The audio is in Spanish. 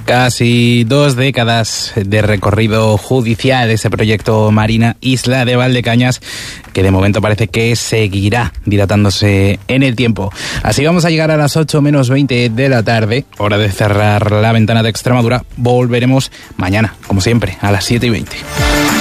Casi 2 décadas de recorrido judicial ese proyecto Marina Isla de Valdecañas, que de momento parece que seguirá dilatándose en el tiempo. Así vamos a llegar a las 8 menos 20 de la tarde, hora de cerrar la ventana de Extremadura. Volveremos mañana, como siempre, a las 7:20.